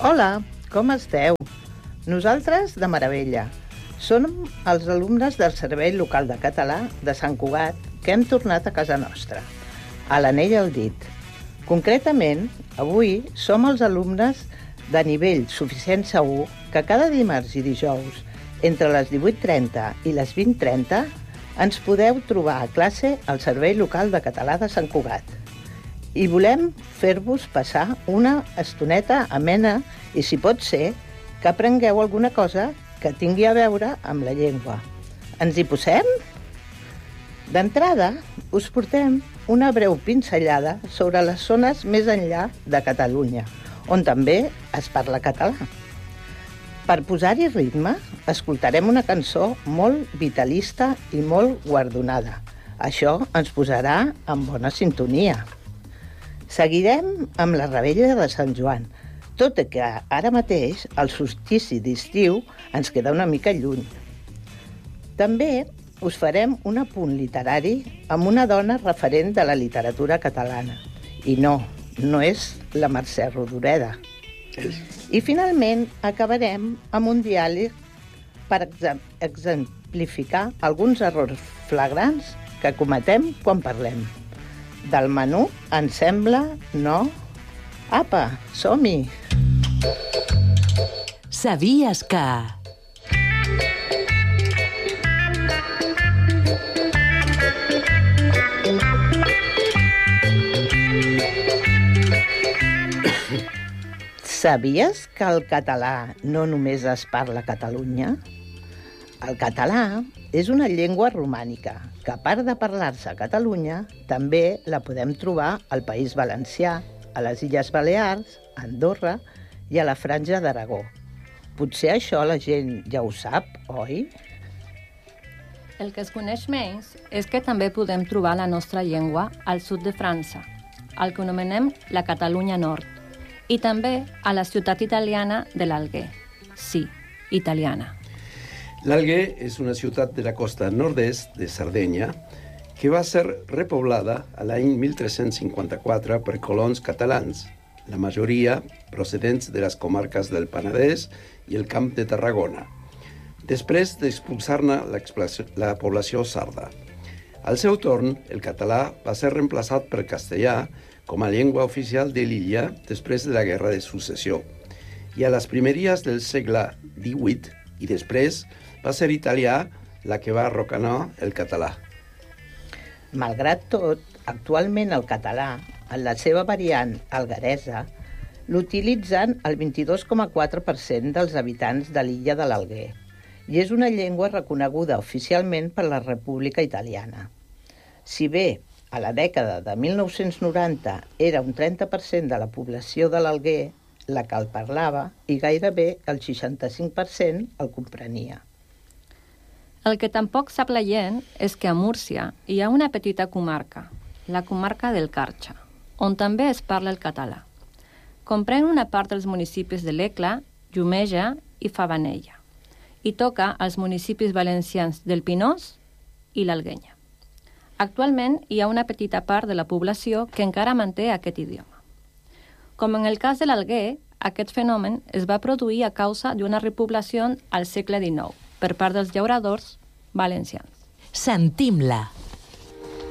Hola, com esteu? Nosaltres de meravella. Som els alumnes del Servei Local de Català de Sant Cugat que hem tornat a casa nostra, a l'Anell al dit. Concretament, avui som els alumnes de nivell suficient segur que cada dimarts i dijous, entre les 18:30 i les 20:30, ens podeu trobar a classe al Servei Local de Català de Sant Cugat. I volem fer-vos passar una estoneta amena i, si pot ser, que aprengueu alguna cosa que tingui a veure amb la llengua. Ens hi posem? D'entrada, us portem una breu pinzellada sobre les zones més enllà de Catalunya, on també es parla català. Per posar-hi ritme, escoltarem una cançó molt vitalista i molt guardonada. Això ens posarà en bona sintonia. Seguirem amb la Revetlla de Sant Joan, tot i que ara mateix el solstici d'estiu ens queda una mica lluny. També us farem un apunt literari amb una dona referent de la literatura catalana. I no és la Mercè Rodoreda. I finalment acabarem amb un diàleg per exemplificar alguns errors flagrants que cometem quan parlem. Del menú, ens sembla, no? Apa, som-hi! Sabies que... Sabies que el català no només es parla a Catalunya? El català és una llengua romànica que, a part de parlar-se a Catalunya, també la podem trobar al País Valencià, a les Illes Balears, a Andorra i a la Franja d'Aragó. Potser això la gent ja ho sap, oi? El que es coneix menys és que també podem trobar la nostra llengua al sud de França, el que anomenem la Catalunya Nord, i també a la ciutat italiana de l'Alguer. Sí, italiana. L'Alguer és una ciutat de la costa nord-est de Sardenya que va ser repoblada a l'any 1354 per colons catalans, la majoria procedents de les comarques del Penedès i el Camp de Tarragona, després d'expulsar-ne la població sarda. Al seu torn, el català va ser reemplaçat per castellà com a llengua oficial de l'illa després de la Guerra de Successió. I a les primeries del segle XVIII i després va ser italià la que va arrocanar el català. Malgrat tot, actualment el català, en la seva variant algueresa, l'utilitzen el 22,4% dels habitants de l'illa de l'Alguer i és una llengua reconeguda oficialment per la República Italiana. Si bé a la dècada de 1990 era un 30% de la població de l'Alguer la que el parlava i gairebé el 65% el comprenia. El que tampoc sap la gent és que a Múrcia hi ha una petita comarca, la comarca del Carxa, on també es parla el català. Comprèn una part dels municipis de l'Ecla, Jumeja i Favanella, i toca als municipis valencians del Pinós i l'Alguenya. Actualment hi ha una petita part de la població que encara manté aquest idioma. Com en el cas de l'Alguer, aquest fenomen es va produir a causa d'una repoblació al segle XIX per part dels llauradors valencians. Sentim-la.